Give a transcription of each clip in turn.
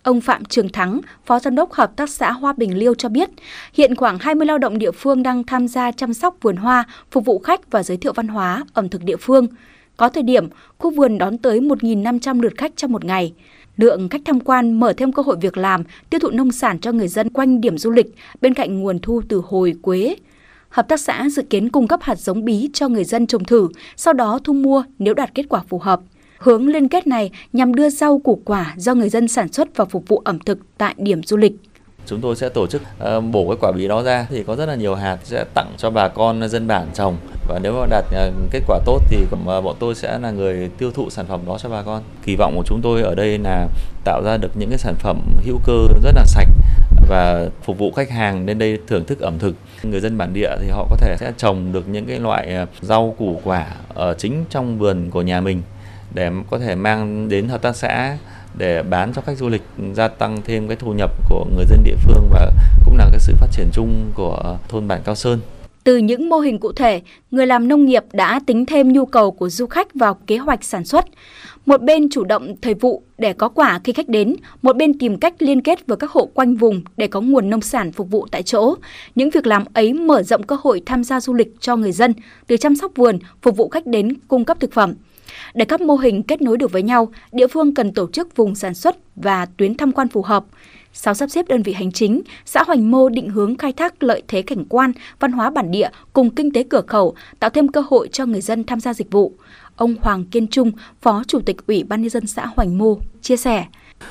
Ông Phạm Trường Thắng, Phó Giám đốc Hợp tác xã Hoa Bình Liêu cho biết, hiện khoảng 20 lao động địa phương đang tham gia chăm sóc vườn hoa, phục vụ khách và giới thiệu văn hóa, ẩm thực địa phương. Có thời điểm, khu vườn đón tới 1.500 lượt khách trong một ngày. Lượng khách tham quan mở thêm cơ hội việc làm, tiêu thụ nông sản cho người dân quanh điểm du lịch, bên cạnh nguồn thu từ hồi, quế. Hợp tác xã dự kiến cung cấp hạt giống bí cho người dân trồng thử, sau đó thu mua nếu đạt kết quả phù hợp. Hướng liên kết này nhằm đưa rau củ quả do người dân sản xuất và phục vụ ẩm thực tại điểm du lịch. Chúng tôi sẽ tổ chức bổ cái quả bí đó ra thì có rất là nhiều hạt sẽ tặng cho bà con dân bản trồng, và nếu mà đạt kết quả tốt thì bọn tôi sẽ là người tiêu thụ sản phẩm đó cho bà con. Kỳ vọng của chúng tôi ở đây là tạo ra được những cái sản phẩm hữu cơ rất là sạch và phục vụ khách hàng đến đây thưởng thức ẩm thực. Người dân bản địa thì họ có thể sẽ trồng được những cái loại rau củ quả ở chính trong vườn của nhà mình để có thể mang đến hợp tác xã để bán cho khách du lịch, gia tăng thêm cái thu nhập của người dân địa phương và cũng là cái sự phát triển chung của thôn bản Cao Sơn. Từ những mô hình cụ thể, người làm nông nghiệp đã tính thêm nhu cầu của du khách vào kế hoạch sản xuất. Một bên chủ động thời vụ để có quả khi khách đến, một bên tìm cách liên kết với các hộ quanh vùng để có nguồn nông sản phục vụ tại chỗ. Những việc làm ấy mở rộng cơ hội tham gia du lịch cho người dân, từ chăm sóc vườn, phục vụ khách đến cung cấp thực phẩm. Để các mô hình kết nối được với nhau, địa phương cần tổ chức vùng sản xuất và tuyến tham quan phù hợp. Sau sắp xếp đơn vị hành chính, xã Hoành Mô định hướng khai thác lợi thế cảnh quan, văn hóa bản địa cùng kinh tế cửa khẩu, tạo thêm cơ hội cho người dân tham gia dịch vụ. Ông Hoàng Kiên Trung, Phó Chủ tịch Ủy ban Nhân dân xã Hoành Mô, chia sẻ.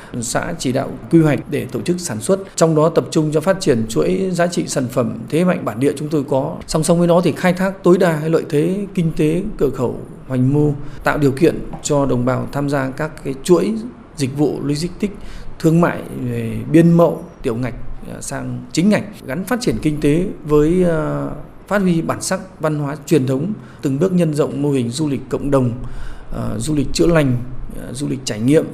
Xã chỉ đạo quy hoạch để tổ chức sản xuất, trong đó tập trung cho phát triển chuỗi giá trị sản phẩm thế mạnh bản địa chúng tôi có. Song song với đó thì khai thác tối đa lợi thế kinh tế cửa khẩu Hoành Mô, tạo điều kiện cho đồng bào tham gia các cái chuỗi dịch vụ logistics, thương mại, biên mậu, tiểu ngạch sang chính ngạch, gắn phát triển kinh tế với phát huy bản sắc văn hóa truyền thống, từng bước nhân rộng mô hình du lịch cộng đồng, du lịch chữa lành, du lịch trải nghiệm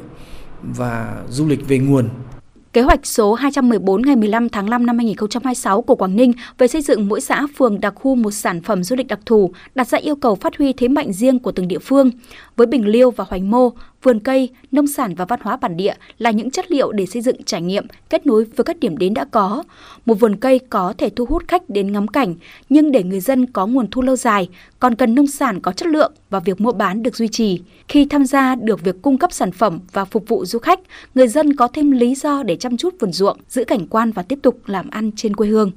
và du lịch về nguồn. Kế hoạch số 214 ngày 15 tháng 5 năm 2026 của Quảng Ninh về xây dựng mỗi xã phường đặc khu một sản phẩm du lịch đặc thù đặt ra yêu cầu phát huy thế mạnh riêng của từng địa phương. Với Bình Liêu và Hoành Mô, vườn cây, nông sản và văn hóa bản địa là những chất liệu để xây dựng trải nghiệm, kết nối với các điểm đến đã có. Một vườn cây có thể thu hút khách đến ngắm cảnh, nhưng để người dân có nguồn thu lâu dài, còn cần nông sản có chất lượng và việc mua bán được duy trì. Khi tham gia được việc cung cấp sản phẩm và phục vụ du khách, người dân có thêm lý do để chăm chút vườn ruộng, giữ cảnh quan và tiếp tục làm ăn trên quê hương.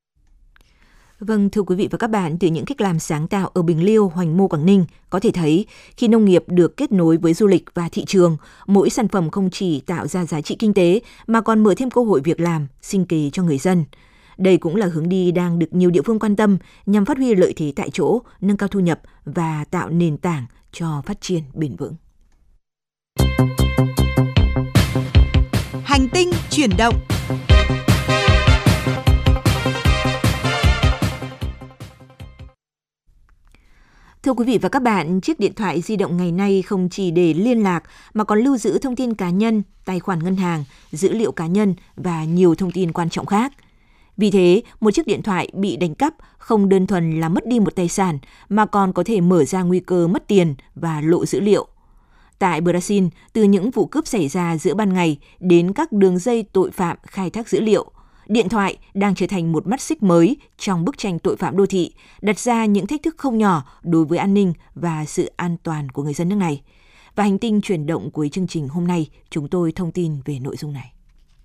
Vâng, thưa quý vị và các bạn, từ những cách làm sáng tạo ở Bình Liêu, Hoành Mô, Quảng Ninh, có thể thấy khi nông nghiệp được kết nối với du lịch và thị trường, mỗi sản phẩm không chỉ tạo ra giá trị kinh tế mà còn mở thêm cơ hội việc làm, sinh kế cho người dân. Đây cũng là hướng đi đang được nhiều địa phương quan tâm nhằm phát huy lợi thế tại chỗ, nâng cao thu nhập và tạo nền tảng cho phát triển bền vững. Hành tinh chuyển động. Thưa quý vị và các bạn, chiếc điện thoại di động ngày nay không chỉ để liên lạc mà còn lưu giữ thông tin cá nhân, tài khoản ngân hàng, dữ liệu cá nhân và nhiều thông tin quan trọng khác. Vì thế, một chiếc điện thoại bị đánh cắp không đơn thuần là mất đi một tài sản mà còn có thể mở ra nguy cơ mất tiền và lộ dữ liệu. Tại Brazil, từ những vụ cướp xảy ra giữa ban ngày đến các đường dây tội phạm khai thác dữ liệu, điện thoại đang trở thành một mắt xích mới trong bức tranh tội phạm đô thị, đặt ra những thách thức không nhỏ đối với an ninh và sự an toàn của người dân nước này. Và hành tinh chuyển động cuối chương trình hôm nay, chúng tôi thông tin về nội dung này.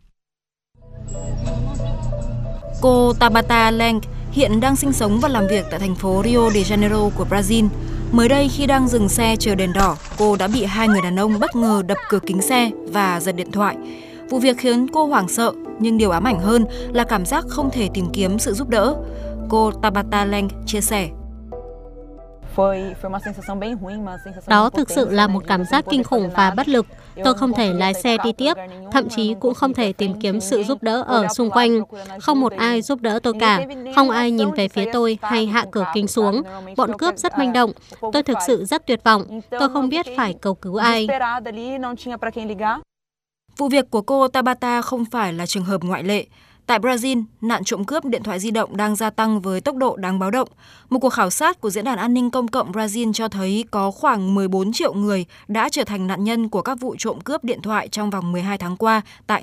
Cô Tabata Lenk hiện đang sinh sống và làm việc tại thành phố Rio de Janeiro của Brazil. Mới đây khi đang dừng xe chờ đèn đỏ, cô đã bị hai người đàn ông bất ngờ đập cửa kính xe và giật điện thoại. Vụ việc khiến cô hoảng sợ, nhưng điều ám ảnh hơn là cảm giác không thể tìm kiếm sự giúp đỡ. Cô Tabata Lenk chia sẻ. Đó thực sự là một cảm giác kinh khủng và bất lực. Tôi không thể lái xe đi tiếp, thậm chí cũng không thể tìm kiếm sự giúp đỡ ở xung quanh. Không một ai giúp đỡ tôi cả, không ai nhìn về phía tôi hay hạ cửa kính xuống. Bọn cướp rất manh động, tôi thực sự rất tuyệt vọng, tôi không biết phải cầu cứu ai. Vụ việc của cô Tabata không phải là trường hợp ngoại lệ. Tại Brazil, nạn trộm cướp điện thoại di động đang gia tăng với tốc độ đáng báo động. Một cuộc khảo sát của Diễn đàn An ninh Công cộng Brazil cho thấy có khoảng 14 triệu người đã trở thành nạn nhân của các vụ trộm cướp điện thoại trong vòng 12 tháng qua tại